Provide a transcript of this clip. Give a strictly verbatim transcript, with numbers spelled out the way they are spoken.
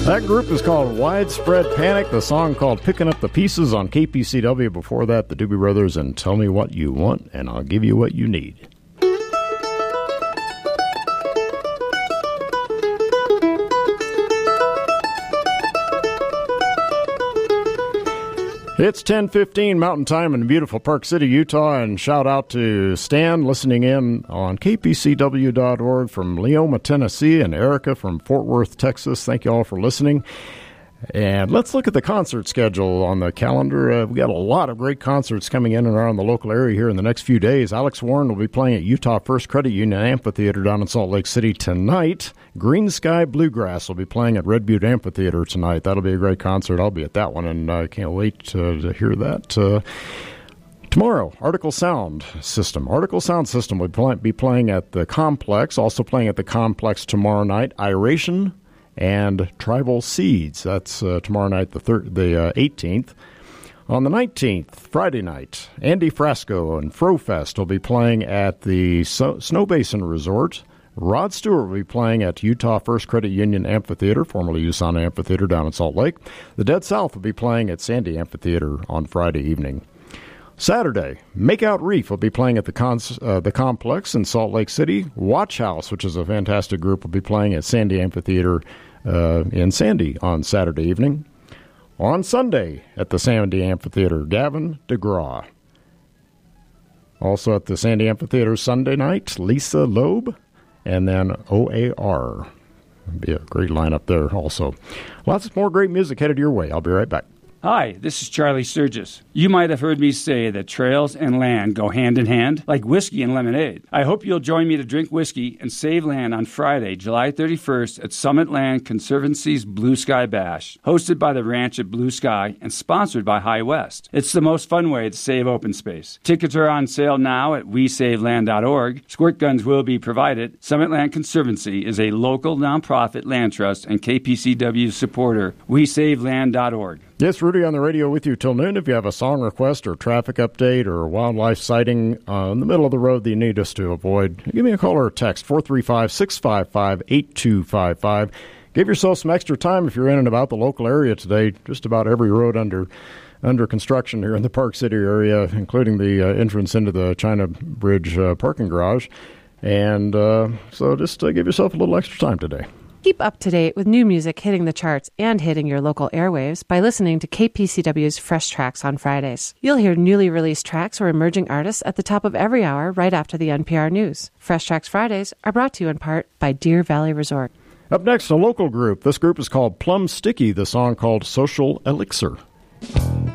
That group is called Widespread Panic. The song called Picking Up the Pieces on K P C W. Before that, the Doobie Brothers and Tell Me What You Want, and I'll Give You What You Need. It's ten fifteen Mountain Time in beautiful Park City, Utah, and shout out to Stan listening in on K P C W dot org from Leoma, Tennessee, and Erica from Fort Worth, Texas. Thank you all for listening. And let's look at the concert schedule on the calendar. Uh, we've got a lot of great concerts coming in and around the local area here in the next few days. Alex Warren will be playing at Utah First Credit Union Amphitheater down in Salt Lake City tonight. Green Sky Bluegrass will be playing at Red Butte Amphitheater tonight. That'll be a great concert. I'll be at that one, and I can't wait to, to hear that. Uh, Tomorrow, Article Sound System. Article Sound System will be playing at the Complex. Also playing at the Complex tomorrow night, Iration and Tribal Seeds. That's uh, tomorrow night, the thir- the uh, eighteenth. On the nineteenth, Friday night, Andy Frasco and Frofest will be playing at the so- Snow Basin Resort. Rod Stewart will be playing at Utah First Credit Union Amphitheater, formerly USANA Amphitheater down in Salt Lake. The Dead South will be playing at Sandy Amphitheater on Friday evening. Saturday, Makeout Reef will be playing at the cons- uh, the Complex in Salt Lake City. Watch House, which is a fantastic group, will be playing at Sandy Amphitheater uh, in Sandy on Saturday evening. On Sunday, at the Sandy Amphitheater, Gavin DeGraw. Also at the Sandy Amphitheater Sunday night, Lisa Loeb, and then O A R. Be a great lineup there also. Lots more great music headed your way. I'll be right back. Hi, this is Charlie Sturgis. You might have heard me say that trails and land go hand in hand, like whiskey and lemonade. I hope you'll join me to drink whiskey and save land on Friday, July thirty-first at Summit Land Conservancy's Blue Sky Bash, hosted by the ranch at Blue Sky and sponsored by High West. It's the most fun way to save open space. Tickets are on sale now at we save land dot org. Squirt guns will be provided. Summit Land Conservancy is a local nonprofit land trust and K P C W supporter. we save land dot org. Yes, Rudy on the radio with you till noon. If you have a song request or traffic update or a wildlife sighting uh, in the middle of the road that you need us to avoid, give me a call or a text, four three five, six five five, eight two five five. Give yourself some extra time if you're in and about the local area today. Just about every road under under construction here in the Park City area, including the uh, entrance into the China Bridge uh, parking garage. And uh, so just uh, give yourself a little extra time today. Keep up to date with new music hitting the charts and hitting your local airwaves by listening to K P C W's Fresh Tracks on Fridays. You'll hear newly released tracks or emerging artists at the top of every hour right after the N P R News. Fresh Tracks Fridays are brought to you in part by Deer Valley Resort. Up next, a local group. This group is called Plum Sticky, the song called Social Elixir.